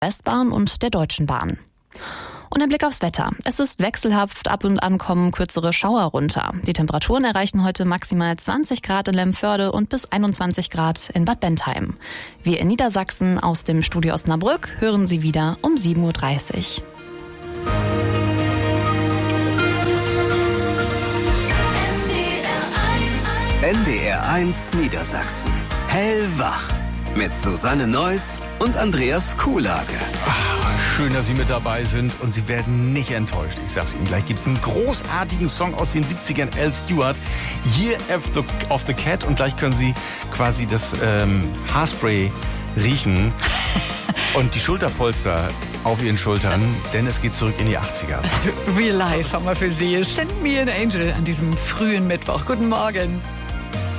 Westbahn und der Deutschen Bahn. Und ein Blick aufs Wetter. Es ist wechselhaft, ab und an kommen kürzere Schauer runter. Die Temperaturen erreichen heute maximal 20 Grad in Lemförde und bis 21 Grad in Bad Bentheim. Wir in Niedersachsen aus dem Studio Osnabrück hören Sie wieder um 7.30 Uhr. NDR1 Niedersachsen. Hellwach. Mit Susanne Neuss und Andreas Kuhlage. Schön, dass Sie mit dabei sind und Sie werden nicht enttäuscht. Ich sag's Ihnen, gleich gibt's einen großartigen Song aus den 70ern, Al Stewart, Year of the Cat, und gleich können Sie quasi das Haarspray riechen und die Schulterpolster auf Ihren Schultern, denn es geht zurück in die 80er. Real Life haben wir für Sie. Send Me an Angel an diesem frühen Mittwoch. Guten Morgen.